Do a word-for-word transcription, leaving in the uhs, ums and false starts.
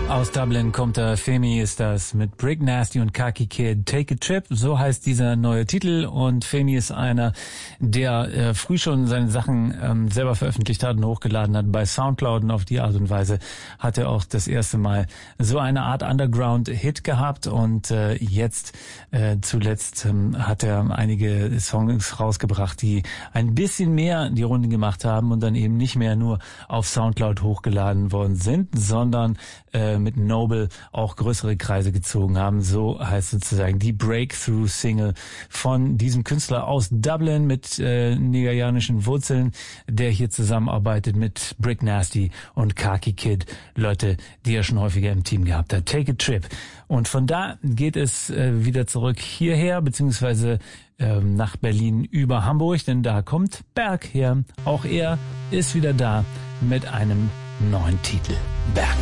Aus Dublin kommt der Femi, ist das mit Brick Nasty und Khaki Kid. Take a Trip, so heißt dieser neue Titel. Und Femi ist einer, der äh, früh schon seine Sachen ähm, selber veröffentlicht hat und hochgeladen hat bei Soundcloud. Und auf die Art und Weise hat er auch das erste Mal so eine Art Underground-Hit gehabt. Und äh, jetzt äh, zuletzt ähm, hat er einige Songs rausgebracht, die ein bisschen mehr die Runde gemacht haben und dann eben nicht mehr nur auf Soundcloud hochgeladen worden sind, sondern äh, mit Noble auch größere Kreise gezogen haben. So heißt sozusagen die Breakthrough-Single von diesem Künstler aus Dublin mit äh, nigerianischen Wurzeln, der hier zusammenarbeitet mit Brick Nasty und Khaki Kid, Leute, die er schon häufiger im Team gehabt hat. Take a Trip. Und von da geht es äh, wieder zurück hierher, beziehungsweise ähm, nach Berlin über Hamburg, denn da kommt Berg her. Auch er ist wieder da mit einem neuen Titel. Berg.